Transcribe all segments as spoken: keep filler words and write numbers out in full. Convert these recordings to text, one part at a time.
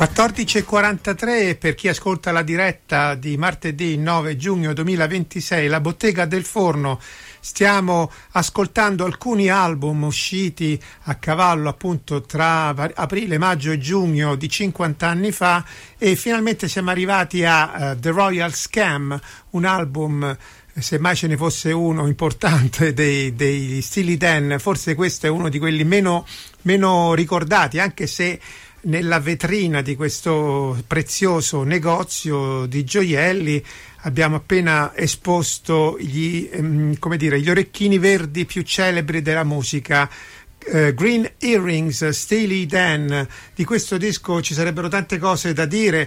quattordici e quarantatré per chi ascolta la diretta di martedì nove giugno duemilaventisei, la Bottega del Forno. Stiamo ascoltando alcuni album usciti a cavallo appunto tra aprile, maggio e giugno di cinquanta anni fa, e finalmente siamo arrivati a uh, The Royal Scam, un album, se mai ce ne fosse uno importante, dei, dei Steely Dan. Forse questo è uno di quelli meno, meno ricordati, anche se nella vetrina di questo prezioso negozio di gioielli abbiamo appena esposto gli, ehm, come dire, gli orecchini verdi più celebri della musica. Uh, Green Earrings, Steely Dan. Di questo disco ci sarebbero tante cose da dire,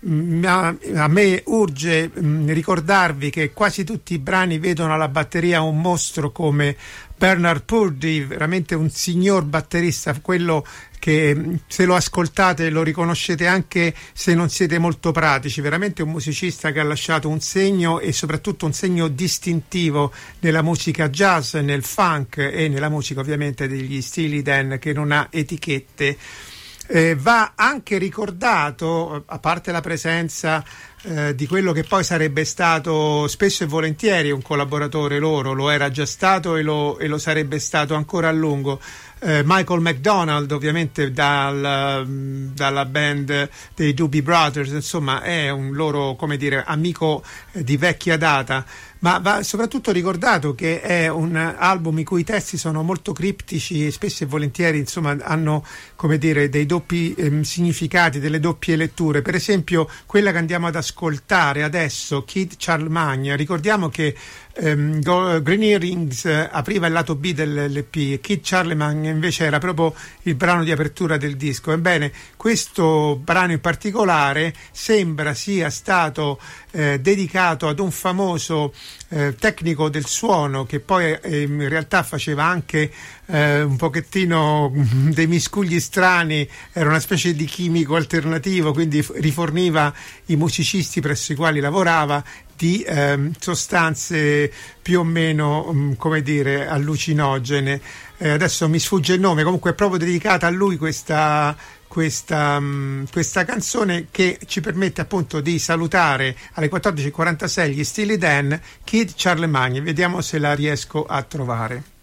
ma a me urge mh, ricordarvi che quasi tutti i brani vedono alla batteria un mostro come Bernard Purdie, veramente un signor batterista, quello che se lo ascoltate lo riconoscete anche se non siete molto pratici, veramente un musicista che ha lasciato un segno, e soprattutto un segno distintivo nella musica jazz, nel funk e nella musica ovviamente degli Steely Dan, che non ha etichette. Eh, va anche ricordato, a parte la presenza eh, di quello che poi sarebbe stato spesso e volentieri un collaboratore loro, lo era già stato e lo, e lo sarebbe stato ancora a lungo, eh, Michael McDonald, ovviamente dal, dalla band dei Doobie Brothers, insomma è un loro, come dire, amico eh, di vecchia data. Ma va soprattutto ricordato che è un album i cui testi sono molto criptici e spesso e volentieri, insomma, hanno, come dire, dei doppi ehm, significati, delle doppie letture. Per esempio quella che andiamo ad ascoltare adesso, Kid Charlemagne, ricordiamo che ehm, Green Earrings eh, apriva il lato B dell'L P, Kid Charlemagne invece era proprio il brano di apertura del disco. Ebbene, questo brano in particolare sembra sia stato eh, dedicato ad un famoso Eh, tecnico del suono, che poi eh, in realtà faceva anche eh, un pochettino dei miscugli strani, era una specie di chimico alternativo, quindi f- riforniva i musicisti presso i quali lavorava di eh, sostanze più o meno um, come dire allucinogene. Eh, adesso mi sfugge il nome, comunque è proprio dedicata a lui questa Questa, questa canzone, che ci permette appunto di salutare alle quattordici e quarantasei gli Steely Dan, Kid Charlemagne. Vediamo se la riesco a trovare.